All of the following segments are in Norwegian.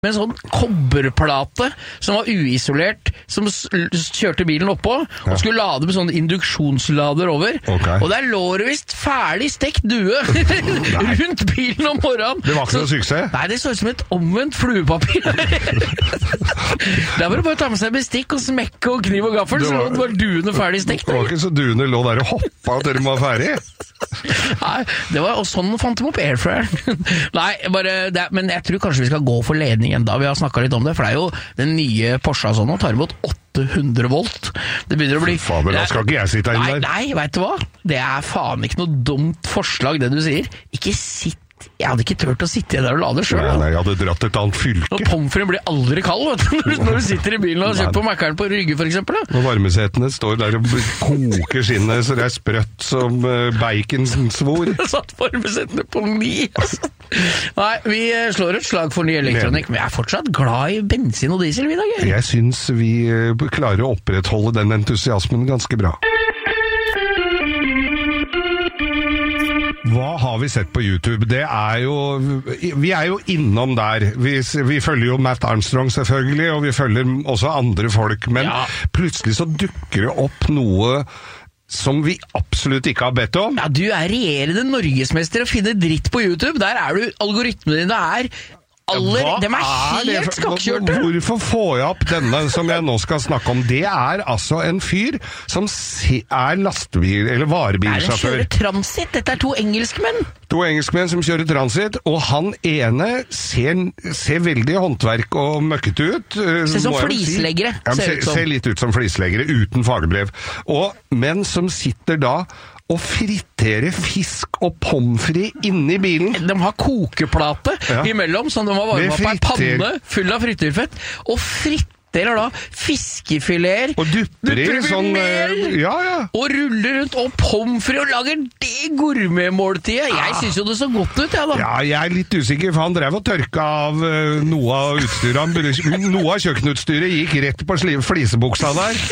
med en sånn kobberplate som var uisolert, som kjørte bilen oppå, og skulle lade med sånn induksjonslader over. Og der lå det visst ferdig stekt due rundt bilen om morgenen. Det var ikke noe suksess? Nei, det så ut som et omvendt fluepapir. Der var det bare å ta med seg bestikk og smekke og kniv og gaffel, så var duene ferdig stekt. Det var ikke så duene lå der og hoppa og dere var ferdig? Nei, det var, og sånn fant de opp airfryeren. Nei, men jeg tror kanskje vi skal gå for ledning enda. Vi har snakket litt om det, for det er jo den nye Porsche sånn, og tar imot 800 volt. Det begynner å bli... Faen, da skal ikke jeg sitte inn der. Nei, vet du hva? Det er faen ikke noe dumt forslag, det du sier. Ikke sitt. Jeg hadde ikke tørt å sitte der og lade selv. Nei, jeg hadde dratt et annet fylke. Og pomfrien blir aldri kald, vet du, når du sitter i bilen og kjøper på Mækkern på Rygge, for eksempel. Og varmesetene står der og koker skinnet, så det er sprøtt som baconsvor. Satt varmesetene på 9, altså. Nei, vi slår et slag for ny elektronikk, men jeg er fortsatt glad i bensin og diesel, vi da, Geir. Jeg synes vi klarer å opprettholde den entusiasmen ganske bra. Hva har vi sett på YouTube? Det er jo... Vi er jo innom der. Vi følger jo Matt Armstrong selvfølgelig, og vi følger også andre folk, men plutselig så dukker det opp noe som vi absolutt ikke har bedt om. Ja, du er regjerende norgesmester å finne dritt på YouTube. Der er du, algoritmene dine er... de er helt skakkjørte. Hvorfor får jeg opp denne som jeg nå skal snakke om? Det er altså en fyr som er lastebil, eller varebilsjåfør. Det er en kjører transit. Dette er to engelskmenn. To engelskmenn som kjører transit, og han ene ser veldig håndverk og møkkete ut. Ser som flisleggere. Ser litt ut som flisleggere, uten fagbrev. Men som sitter da og friterer fisk og pomfri inni bilen. De har kokeplate imellom, som de har varmet på en panne full av frityrfett, og friterer da fiskefileter. Og dupper i sånn... Og ruller rundt, og pomfri, og lager det gourmetmåltidet. Jeg synes jo det så godt ut, jeg da. Ja, jeg er litt usikker, for han drev og tørka av noe av utstyret. Noe av kjøkkenutstyret gikk rett på flisebuksa der,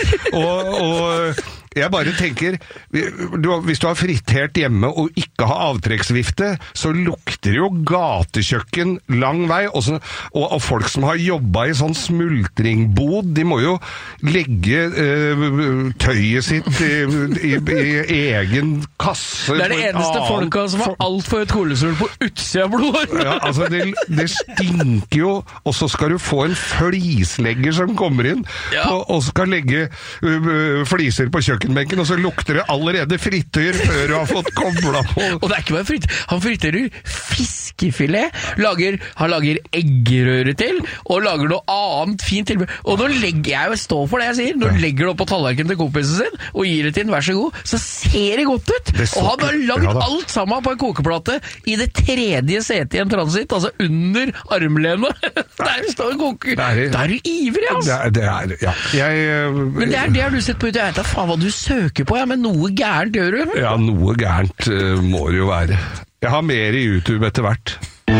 og jeg bare tenker, hvis du har fritert hjemme og ikke har avtrekksvifte, så lukter det jo gatekjøkken lang vei, og folk som har jobbet i sånn smultringbod, de må jo legge tøyet sitt i egen kasse. Det er det eneste folka som har alt for et kolesterol på utsida av blodet. Ja, altså det stinker jo, og så skal du få en flislegger som kommer inn, og skal legge fliser på kjøkkenbenken, og så lukter det allerede frityr før du har fått koblet på. Og det er ikke bare frityr. Han friterer fiskefilet, han lager eggerøre til, og lager noe annet fint tilbud. Og nå legger jeg stå for det jeg sier, når du legger det opp på tallerken til kompisen sin, og gir det til den, vær så god, så ser det godt ut. Og han har lagd alt sammen på en kokeplate i det tredje setet i en transit, altså under armlenet. Der står en koker. Da er du ivrig, altså. Men det har du sett på ut. Jeg vet da faen hva du søker på, men noe gærent gjør du. Ja, noe gærent må det jo være. Jeg har mer i YouTube etter hvert.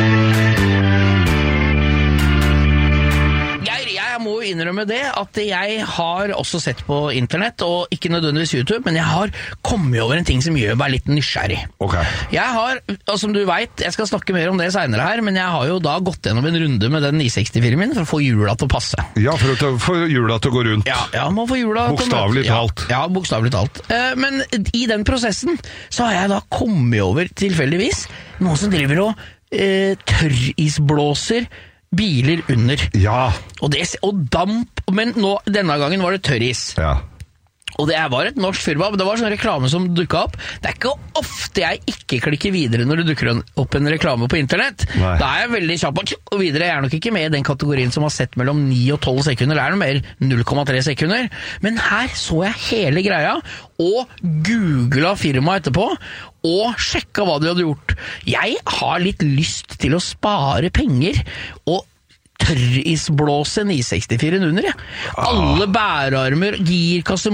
Jeg må jo innrømme det, at jeg har også sett på internett, og ikke nødvendigvis YouTube, men jeg har kommet over en ting som gjør meg litt nysgjerrig. Jeg har, og som du vet, jeg skal snakke mer om det senere her, men jeg har jo da gått gjennom en runde med den 964 min for å få hjula til å passe. Ja, for å få hjula til å gå rundt. Ja, må få hjula til å gå rundt. Bokstavlig talt. Ja, bokstavlig talt. Men i den prosessen så har jeg da kommet over tilfeldigvis noen som driver og tørrisblåser biler under. Ja. Og damp, men denne gangen var det tørris. Ja. Og det var et norsk firma, men det var sånn reklame som dukket opp. Det er ikke ofte jeg ikke klikker videre når det dukker opp en reklame på internett. Nei. Da er jeg veldig kjapp og videre. Jeg er nok ikke med i den kategorien som har sett mellom 9 og 12 sekunder. Det er noe mer 0,3 sekunder. Men her så jeg hele greia, og googlet firmaet etterpå, og sjekket hva de hadde gjort. Jeg har litt lyst til å spare penger, og tørrisblåse 964 under, ja. Alle bærearmer, girkasse, motor,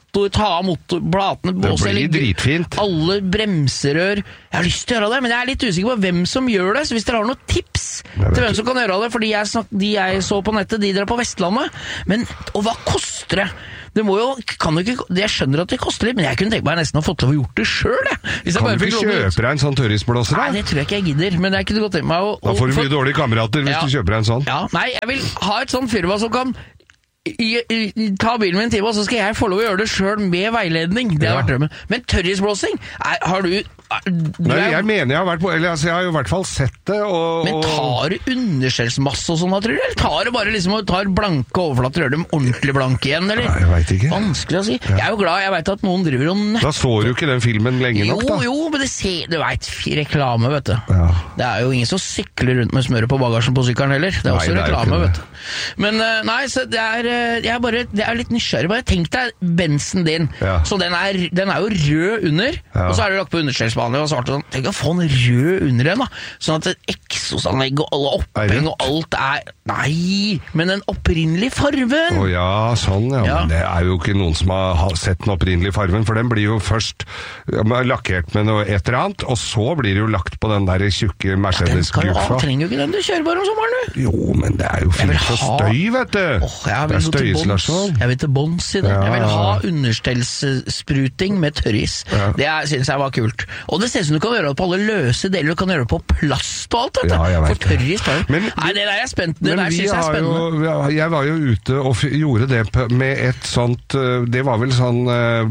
ta av motorblatene, det blir dritfint. Alle bremserør. Jeg har lyst til å gjøre det, men jeg er litt usikker på hvem som gjør det, så hvis dere har noen tips til hvem som kan gjøre det, fordi de jeg så på nettet, de drar på Vestlandet, men, og hva koster det? Det må jo, jeg skjønner at det koster litt, men jeg kunne tenke meg nesten å få til å gjort det selv, jeg. Kan du ikke kjøpe deg en sånn tørrisblåser da? Nei, det tror jeg ikke jeg gidder, men det er ikke godt til meg Da får du mye dårlige kamerater hvis du kjøper deg en sånn. Ja, nei, jeg vil ha et sånt firma som kan ta bilen min til meg, og så skal jeg få lov å gjøre det selv med veiledning. Det har vært drømmen. Men tørrisblåsing, har du... Nei, jeg mener jeg har vært på, eller altså, jeg har jo i hvert fall sett det, Men tar du underskjellsmasse og sånn, tror du? Eller tar du bare liksom og tar blanke overflater og gjør dem ordentlig blanke igjen, eller? Nei, jeg vet ikke. Vanskelig å si. Jeg er jo glad, jeg vet at noen driver og Da så du ikke den filmen lenge nok, da. Jo, men du vet, reklame, vet du. Ja. Det er jo ingen som sykler rundt med smøret på bagasjen på sykkelen heller. Det er også reklame, vet du. Men nei, så det er litt nysgjerrig. Bare tenk deg bensen din. Ja. Så den er jo rød under, og så er det lagt på underskjellsbanen og svart. Tenk å få en rød under en, da. Sånn at et eksosanlegg og alle oppheng og alt er... Nei, men den opprinnelige farven. Ja, sånn, ja. Men det er jo ikke noen som har sett den opprinnelige farven, for den blir jo først lakkert med noe et eller annet, og så blir det jo lagt på den der tjukke Mercedes-gruffa. Trenger jo ikke den du kjører bare om sommeren, du. Jo, men det er jo fint for støy, vet du. Det er støyisolasjon. Jeg vil til bånds i det. Jeg vil ha understellsspruting med tørris. Det synes jeg var kult. Og det ser ut som du kan gjøre det på alle løse deler, du kan gjøre det på plast og alt, vet du. For tørris tar jo. Nei, det der er spent. Det der synes jeg er spennende. Jeg var jo ute og gjorde det med et sånt, det var vel sånn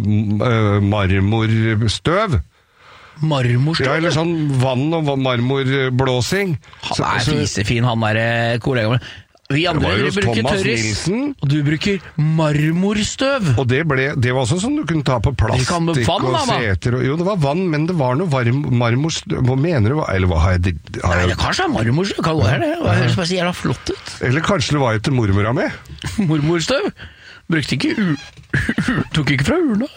marmorstøv. Marmorstøv? Ja, eller sånn vann- og marmorblåsing. Han er fisefin, han der kollegaen. Vi andre bruker tørris, og du bruker marmorstøv. Og det var også sånn du kunne ta på plastikk og seter. Jo, det var vann, men det var noe marmorstøv. Hva mener du? Eller hva har jeg... Nei, det kanskje er marmorstøv. Hva er det? Det høres bare så jævla flott ut. Eller kanskje det var etter mormora mi. Mormorstøv? Brukte ikke tok ikke fra urna.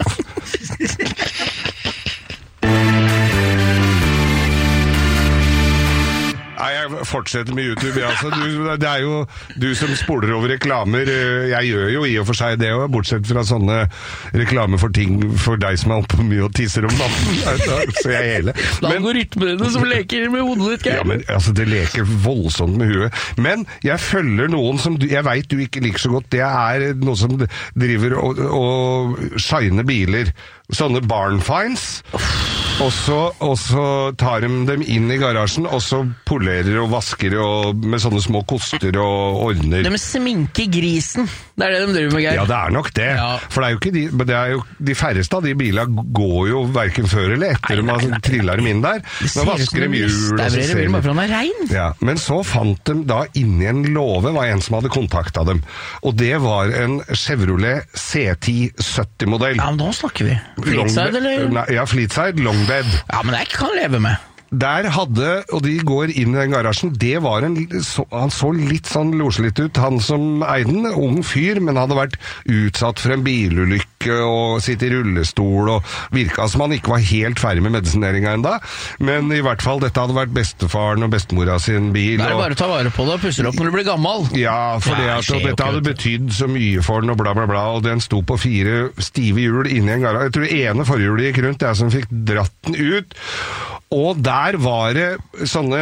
Nei, jeg fortsetter med YouTube. Altså. Det er jo du som spoler over reklamer. Jeg gjør jo i og for seg det, bortsett fra sånne reklamer for ting for deg som er oppe mye og tisser om natten. Så jeg hele. Det går rytmene som leker med hodet ditt, Geir. Ja, men altså, det leker voldsomt med huet. Men jeg følger noen som jeg vet du ikke liker så godt. Det er noe som driver og shiner biler. Sånne barn finds. Og så tar de dem inn i garasjen, og så polerer og vasker og med sånne små koster og ordner. De sminker grisen. Det er det de driver med, Geir. Ja, det er nok det. Ja. For det er jo ikke det er jo de færreste av de bilene går jo hverken før eller etter de triller dem inn der. Nå vasker de hjul, og så ser de. Ja, men så fant de da inni en låve, var en som hadde kontaktet dem. Og det var en Chevrolet C10 70-modell. Ja, men da snakker vi. Fleetside, eller? Nei, ja, Fleetside, longbed. Ja, men det kan jeg leve med. Der og de går inn i den garasjen, det var han så litt sånn loselitt ut, han som eide den, ung fyr, men hadde vært utsatt for en bilulykke og sitt i rullestol, og virket som han ikke var helt ferdig med medisineringen enda, men i hvert fall, dette hadde vært bestefaren og bestemora sin bil. Det er bare å ta vare på det og pusse det opp når du blir gammel. Ja, for dette hadde betydd så mye for den og bla bla bla, og den sto på 4 stive hjul inni en garasje. Jeg tror det ene forhjulet gikk rundt, det som fikk dratt den ut. Og der var det sånne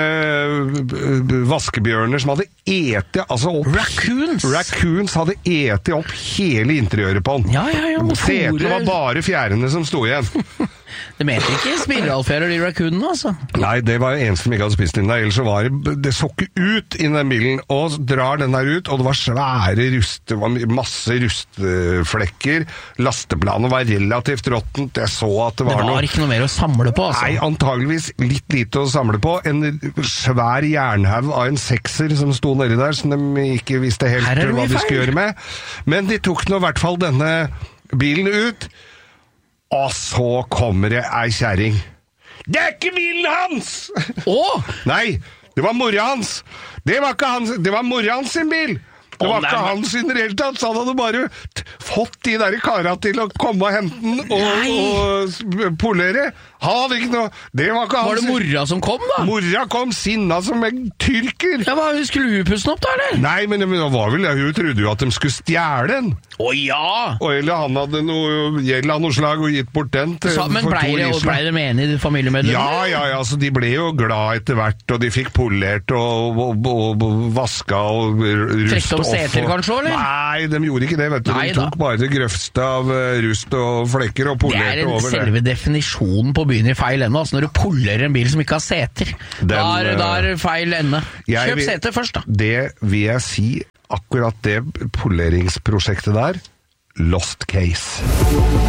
vaskebjørner som hadde ete, altså opp... Raccoons hadde ete opp hele interiøret på den. Ja. Setene var bare fjærene som sto igjen. De heter ikke spiralfjærer, de raccoonene, altså. Nei, det var en som ikke hadde spist den der, ellers så var det så ikke ut i den bilen, og drar den der ut, og det var svære det var masse rustflekker, lasteplanet var relativt råttent, jeg så at det var ikke noe mer å samle på, altså. Nei, antageligvis litt lite å samle på, en svær jernhaug av en 6er som sto nedi der, som de ikke visste helt hva de skulle gjøre med, men de tok nå i hvert fall denne bilen ut, og så kommer det ei kjæring. Det er ikke bilen hans! Nei, det var mora hans. Det var ikke hans, det var mora hans sin bil. Det var ikke hans sin reelt tatt, så han hadde bare fått de der karene til å komme og hente den og polere. Han hadde ikke noe, det var ikke Var det hans. mora som kom, da? Mora kom sinna som en tyrker. Ja, Skulle hun pusse den opp, da, eller? Nei, men det var vel, hun trodde jo at de skulle stjele den. Ja! Eller han hadde noe gjeld av noe slag og gitt bort den til, Men for blei 2 det livslag. med i familiemedlemmene? Ja, så de ble jo glad etter hvert, og de fikk polert og vaska og rust. Trekte opp seter kanskje, eller? Nei, de gjorde ikke det, vet du. Nei, De tok bare det grøvste av rust og flekker og Det polerte over det. selve definisjonen på å begynne i feil ende, altså når du polerer en bil som ikke har seter. Da er feil ende. Kjøp seter først, da. Det vil jeg si, akkurat det poleringsprosjektet der, lost case.